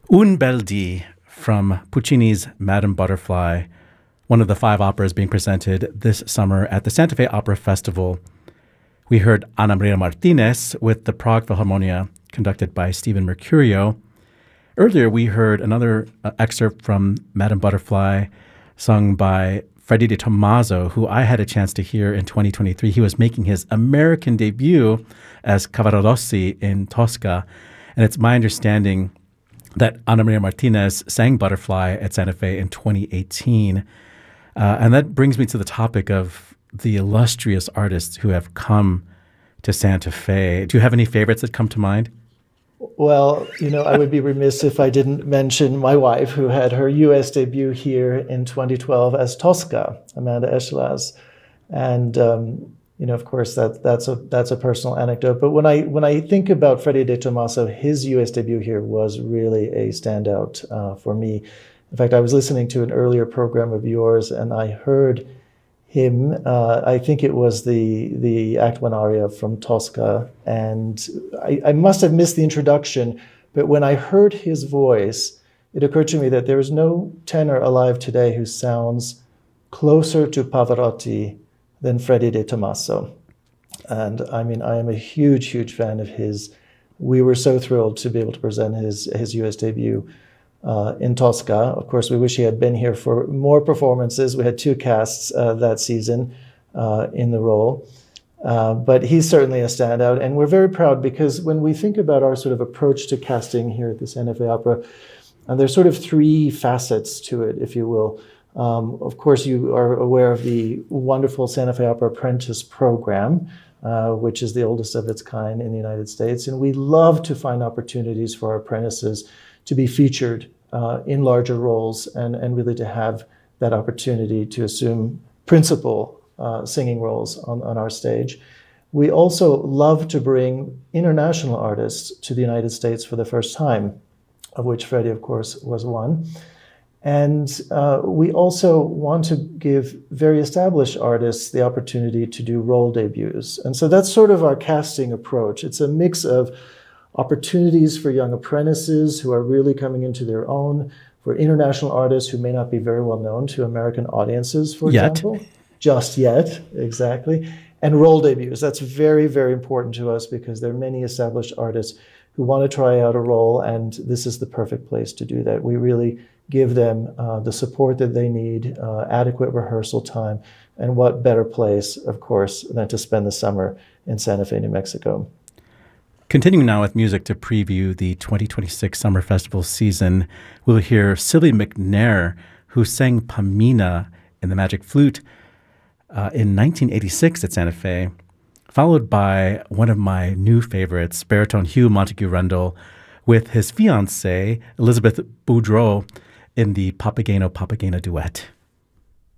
Un bel dì from Puccini's Madame Butterfly, one of the 5 operas being presented this summer at the Santa Fe Opera Festival. We heard Ana Maria Martinez with the Prague Philharmonia, conducted by Stephen Mercurio. Earlier, we heard another excerpt from Madame Butterfly, sung by Freddie De Tomaso, who I had a chance to hear in 2023. He was making his American debut as Cavaradossi in Tosca. And it's my understanding that Ana Maria Martinez sang Butterfly at Santa Fe in 2018. And that brings me to the topic of the illustrious artists who have come to Santa Fe. Do you have any favorites that come to mind? Well, I would be remiss if I didn't mention my wife, who had her U.S. debut here in 2012 as Tosca, Amanda Eschelaz. And, of course, that's a personal anecdote. But when I think about Freddie De Tomaso, his U.S. debut here was really a standout for me. In fact, I was listening to an earlier program of yours, and I heard him, I think it was the Act 1 aria from Tosca, and I must have missed the introduction, but when I heard his voice, it occurred to me that there is no tenor alive today who sounds closer to Pavarotti than Freddie De Tomaso. And I am a huge, huge fan of his. We were so thrilled to be able to present his U.S. debut in Tosca. Of course, we wish he had been here for more performances. We had 2 casts that season in the role. But he's certainly a standout. And we're very proud because when we think about our sort of approach to casting here at the Santa Fe Opera, there's sort of 3 facets to it, if you will. Of course, you are aware of the wonderful Santa Fe Opera Apprentice program, which is the oldest of its kind in the United States. And we love to find opportunities for our apprentices to be featured in larger roles and really to have that opportunity to assume principal singing roles on our stage. We also love to bring international artists to the United States for the first time, of which Freddie, of course, was one. And we also want to give very established artists the opportunity to do role debuts. And so that's sort of our casting approach. It's a mix of opportunities for young apprentices who are really coming into their own, for international artists who may not be very well known to American audiences, for example. Just yet, exactly. And role debuts. That's very, very important to us because there are many established artists who want to try out a role, and this is the perfect place to do that. We really give them the support that they need, adequate rehearsal time, and what better place, of course, than to spend the summer in Santa Fe, New Mexico. Continuing now with music to preview the 2026 Summer Festival season, we'll hear Sylvie McNair, who sang Pamina in the Magic Flute in 1986 at Santa Fe, followed by one of my new favorites, baritone Hugh Montague-Rundle, with his fiancée, Elizabeth Boudreau, in the Papageno duet.